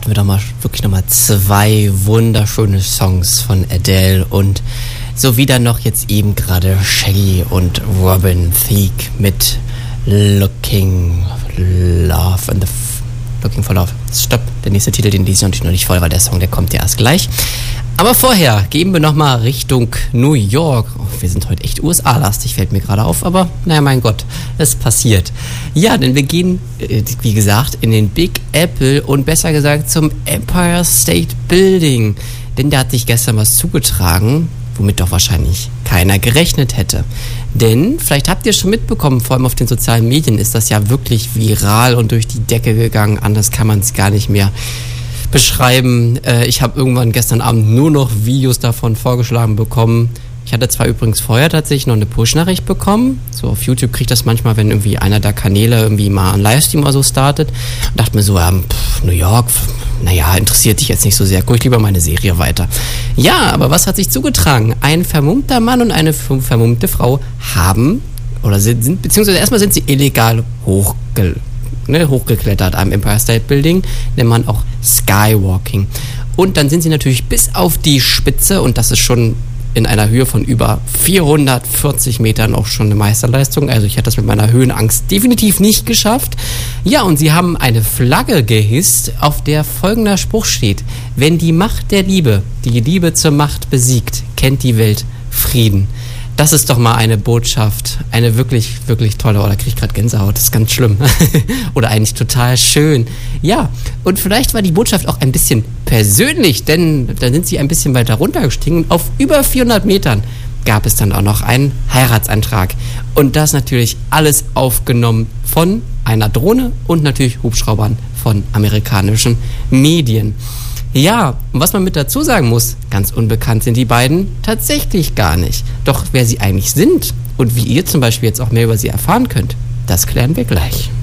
wir doch mal wirklich nochmal 2 wunderschöne Songs von Adele und sowie dann noch jetzt eben gerade Shaggy und Robin Thicke mit Looking for Love. Stopp, der nächste Titel, den lese ich natürlich noch nicht voll, weil der Song, der kommt ja erst gleich. Aber vorher gehen wir nochmal Richtung New York. Oh, wir sind heute echt USA-lastig, fällt mir gerade auf, aber naja, mein Gott, es passiert. Ja, denn wir gehen, wie gesagt, in den Big Apple und besser gesagt zum Empire State Building. Denn da hat sich gestern was zugetragen, womit doch wahrscheinlich keiner gerechnet hätte. Denn, vielleicht habt ihr schon mitbekommen, vor allem auf den sozialen Medien ist das ja wirklich viral und durch die Decke gegangen. Anders kann man es gar nicht mehr beschreiben. Ich habe irgendwann gestern Abend nur noch Videos davon vorgeschlagen bekommen. Ich hatte zwar übrigens vorher tatsächlich noch eine Push-Nachricht bekommen. So auf YouTube kriege ich das manchmal, wenn irgendwie einer der Kanäle irgendwie mal einen Livestream oder so startet. Und dachte mir so, New York, naja, interessiert dich jetzt nicht so sehr. Guck ich lieber meine Serie weiter. Ja, aber was hat sich zugetragen? Ein vermummter Mann und eine vermummte Frau sind beziehungsweise erstmal sind sie illegal hochgeklettert am Empire State Building, nennt man auch Skywalking. Und dann sind sie natürlich bis auf die Spitze, und das ist schon in einer Höhe von über 440 Metern auch schon eine Meisterleistung. Also ich hätte das mit meiner Höhenangst definitiv nicht geschafft. Ja, und sie haben eine Flagge gehisst, auf der folgender Spruch steht: Wenn die Macht der Liebe die Liebe zur Macht besiegt, kennt die Welt Frieden. Das ist doch mal eine Botschaft, eine wirklich, wirklich tolle, da kriege ich gerade Gänsehaut, das ist ganz schlimm. Oder eigentlich total schön. Ja, und vielleicht war die Botschaft auch ein bisschen persönlich, denn da sind sie ein bisschen weiter runtergestiegen und auf über 400 Metern gab es dann auch noch einen Heiratsantrag. Und das natürlich alles aufgenommen von einer Drohne und natürlich Hubschraubern von amerikanischen Medien. Ja, und was man mit dazu sagen muss, ganz unbekannt sind die beiden tatsächlich gar nicht. Doch wer sie eigentlich sind und wie ihr zum Beispiel jetzt auch mehr über sie erfahren könnt, das klären wir gleich.